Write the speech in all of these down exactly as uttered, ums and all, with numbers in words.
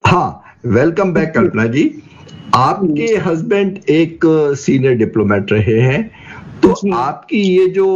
हाँ, welcome back कल्पना जी। आपके husband एक सीनियर डिप्लोमेट रहे हैं, तो आपकी ये जो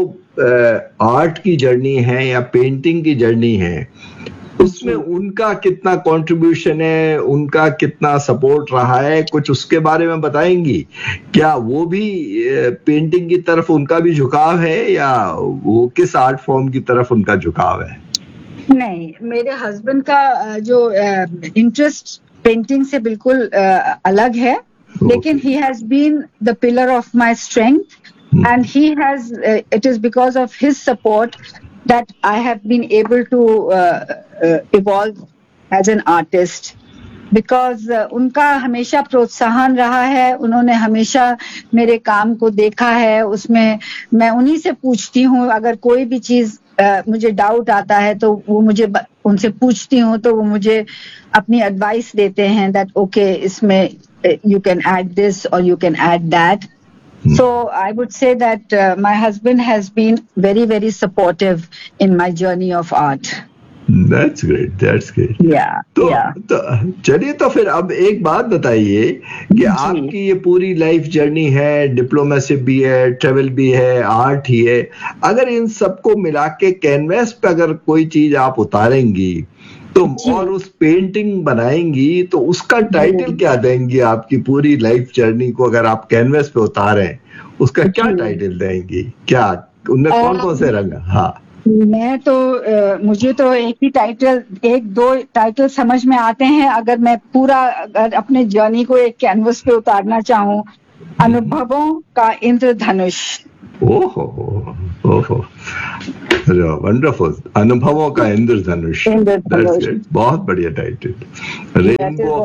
आर्ट की जर्नी है या पेंटिंग की जर्नी है, उसमें उनका कितना कंट्रीब्यूशन है, उनका कितना सपोर्ट रहा है, कुछ उसके बारे में बताएंगी? क्या वो भी पेंटिंग की तरफ उनका भी झुकाव है या वो किस आर्ट फॉर्म की तरफ उनका झुकाव है? नहीं, मेरे हस्बैंड का जो इंटरेस्ट पेंटिंग से बिल्कुल अलग है, लेकिन he has been the pillar of my strength and he has uh, it is because of his support that I have been able to uh, uh, evolve as an artist. Because uh, उनका हमेशा प्रोत्साहन रहा है, उन्होंने हमेशा मेरे काम को देखा है, उसमें मैं उन्हीं से पूछती हूँ, अगर कोई भी चीज uh, मुझे डाउट आता है तो वो मुझे उनसे पूछती हूँ, तो वो मुझे अपनी एडवाइस देते हैं दैट ओके इसमें यू कैन ऐड दिस और you can add that. So I would say that uh, my husband has been very very supportive in my journey of art. That's great, that's great. Yeah, तो, yeah. तो चलिए, तो फिर अब एक बात बताइए कि आपकी ये पूरी लाइफ जर्नी है, डिप्लोमेसी भी है, ट्रेवल भी है, आर्ट ही है, अगर इन सबको मिला के कैनवास पे अगर कोई चीज आप उतारेंगी तो और उस पेंटिंग बनाएंगी तो उसका टाइटल क्या देंगी? आपकी पूरी लाइफ जर्नी को अगर आप कैनवास पे उतारें, उसका क्या टाइटल देंगी? क्या उनमें कौन कौन से रंग? हाँ, मैं तो uh, मुझे तो एक ही टाइटल, एक दो टाइटल समझ में आते हैं. अगर मैं पूरा अगर अपने जर्नी को एक कैनवस पे उतारना चाहूँ, अनुभवों का इंद्रधनुष. ओहो ओहो, वंडरफुल, अनुभवों का इंद्रधनुष. बहुत बढ़िया title. Rainbow of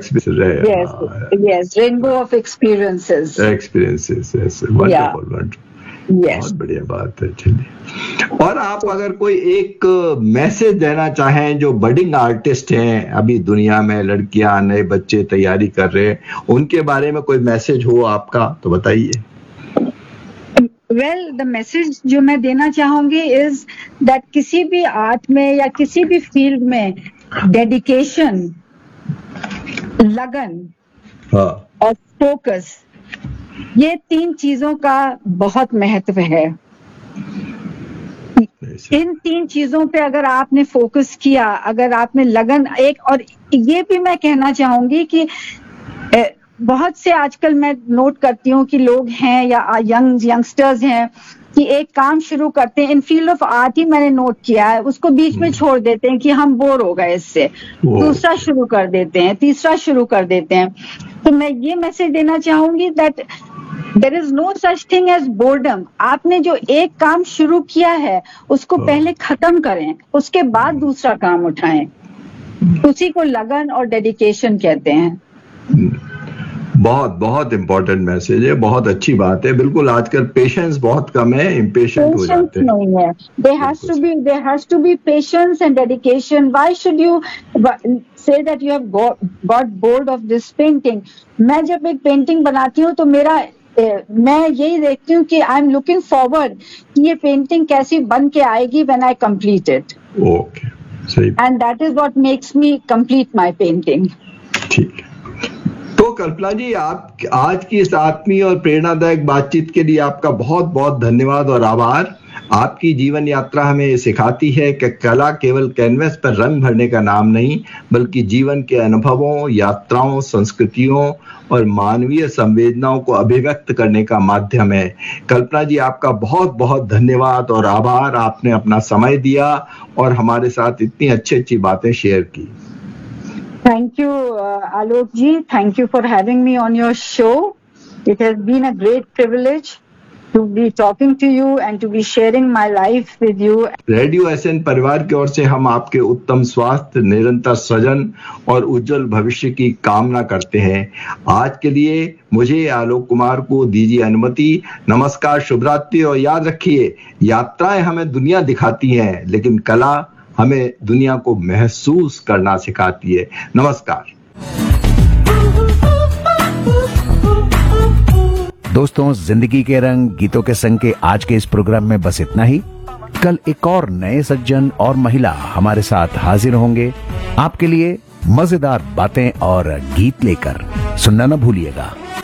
yes rainbow of experiences experiences yes, wonderful wonderful. Yes. बहुत बढ़िया बात है. चलिए, और आप अगर कोई एक मैसेज देना चाहें जो बडिंग आर्टिस्ट हैं अभी दुनिया में, लड़कियां, नए बच्चे तैयारी कर रहे हैं, उनके बारे में कोई मैसेज हो आपका तो बताइए. वेल, द मैसेज जो मैं देना चाहूंगी इज दैट किसी भी आर्ट में या किसी भी फील्ड में डेडिकेशन, लगन हाँ. और फोकस, ये तीन चीजों का बहुत महत्व है. इन तीन चीजों पे अगर आपने फोकस किया, अगर आपने लगन एक, और ये भी मैं कहना चाहूंगी कि बहुत से आजकल मैं नोट करती हूँ कि लोग हैं या यंग यंगस्टर्स हैं कि एक काम शुरू करते हैं इन फील्ड ऑफ आर्ट ही, मैंने नोट किया है, उसको बीच में छोड़ देते हैं कि हम बोर हो गए इससे, दूसरा शुरू कर देते हैं, तीसरा शुरू कर देते हैं. तो मैं ये मैसेज देना चाहूंगी that there is no such thing as boredom. आपने जो एक काम शुरू किया है उसको पहले खत्म करें, उसके बाद दूसरा काम उठाएं. उसी को लगन और डेडिकेशन कहते हैं. बहुत बहुत इम्पोर्टेंट मैसेज है, बहुत अच्छी बात है. बिल्कुल, आजकल पेशेंस बहुत कम है, इम्पेशेंट हो जाते हैं. नहीं है. There has to be there has to be patience and dedication. Why should you say that you have got got bored of this painting? मैं जब एक पेंटिंग बनाती हूँ तो मेरा मैं यही देखती हूँ कि आई एम लुकिंग फॉरवर्ड कि ये पेंटिंग कैसी बन के आएगी when I complete it. Okay, सही. And that is what makes me complete my painting. ठीक है. तो कल्पना जी, आप आज की इस आत्मीय और प्रेरणादायक बातचीत के लिए आपका बहुत बहुत धन्यवाद और आभार. आपकी जीवन यात्रा हमें ये सिखाती है कि कला केवल कैनवस पर रंग भरने का नाम नहीं, बल्कि जीवन के अनुभवों, यात्राओं, संस्कृतियों और मानवीय संवेदनाओं को अभिव्यक्त करने का माध्यम है. कल्पना जी, आपका बहुत बहुत धन्यवाद और आभार. आपने अपना समय दिया और हमारे साथ इतनी अच्छी अच्छी बातें शेयर की. Thank you, uh, Alok ji. Thank you for having me on your show. It has been a great privilege to be talking to you and to be sharing my life with you. Radio SN परिवार की ओर से हम आपके उत्तम स्वास्थ्य, निरंतर सृजन और उज्जवल भविष्य की कामना करते हैं. आज के लिए मुझे आलोक कुमार को दीजिए अनुमति. नमस्कार, शुभ रात्रि, और याद रखिए, यात्राएं हमें दुनिया दिखाती हैं, लेकिन कला हमें दुनिया को महसूस करना सिखाती है. नमस्कार दोस्तों. जिंदगी के रंग, गीतों के संग के आज के इस प्रोग्राम में बस इतना ही. कल एक और नए सज्जन और महिला हमारे साथ हाजिर होंगे. आपके लिए मजेदार बातें और गीत लेकर सुनना न भूलिएगा।